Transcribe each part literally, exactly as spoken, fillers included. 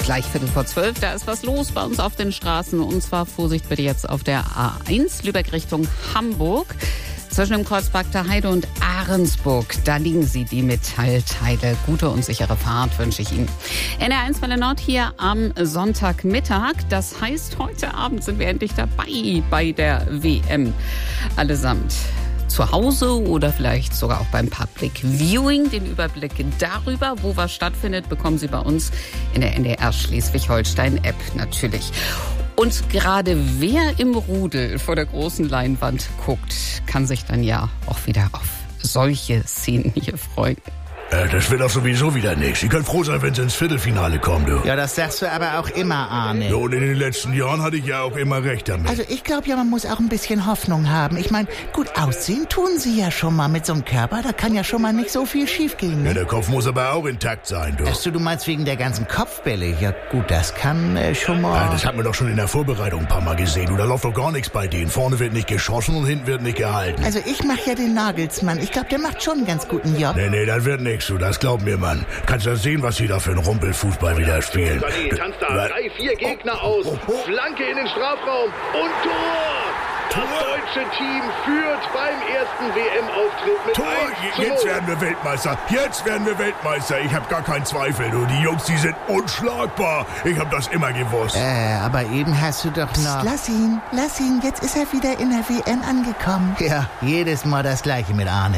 gleich Viertel vor zwölf. Da ist was los bei uns auf den Straßen. Und zwar Vorsicht bitte jetzt auf der A eins, Lübeck Richtung Hamburg. Zwischen dem Kreuzberg der Heide und Ahrensburg, da liegen sie, die Metallteile. Gute und sichere Fahrt wünsche ich Ihnen. N R eins Welle Nord hier am Sonntagmittag. Das heißt, heute Abend sind wir endlich dabei bei der W M. Allesamt zu Hause oder vielleicht sogar auch beim Public Viewing. Den Überblick darüber, wo was stattfindet, bekommen Sie bei uns in der N D R Schleswig-Holstein-App natürlich. Und gerade wer im Rudel vor der großen Leinwand guckt, kann sich dann ja auch wieder auf solche Szenen hier freuen. Äh, das wird doch sowieso wieder nichts. Sie können froh sein, wenn Sie ins Viertelfinale kommen, du. Ja, das sagst du aber auch immer, Arne. Ja, und in den letzten Jahren hatte ich ja auch immer recht damit. Also ich glaube ja, man muss auch ein bisschen Hoffnung haben. Ich meine, gut aussehen tun sie ja schon mal mit so einem Körper. Da kann ja schon mal nicht so viel schiefgehen. Ne? Ja, der Kopf muss aber auch intakt sein, du. Achso, du meinst wegen der ganzen Kopfbälle? Ja gut, das kann äh, schon mal... Ja, das hat man doch schon in der Vorbereitung ein paar Mal gesehen. Du, da läuft doch gar nichts bei denen. Vorne wird nicht geschossen und hinten wird nicht gehalten. Also ich mache ja den Nagelsmann. Ich glaube, der macht schon einen ganz guten Job. Nee, nee, das wird nichts, du. Das glaub mir, Mann. Kannst du sehen, was sie da für einen Rumpelfußball wieder spielen. Sané tanzt da drei, vier Gegner oh, aus. oh, oh. Flanke in den Strafraum und Tor! Das deutsche Team führt beim ersten W M-Auftritt mit Tor! eins zu null. Jetzt werden wir Weltmeister. Jetzt werden wir Weltmeister. Ich habe gar keinen Zweifel. Du. Die Jungs, die sind unschlagbar. Ich habe das immer gewusst. Äh, aber eben hast du doch noch... Psst, lass ihn, lass ihn. Jetzt ist er wieder in der W M angekommen. Ja, jedes Mal das Gleiche mit Arne.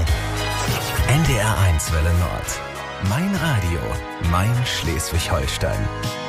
N D R eins Welle Nord. Mein Radio, mein Schleswig-Holstein.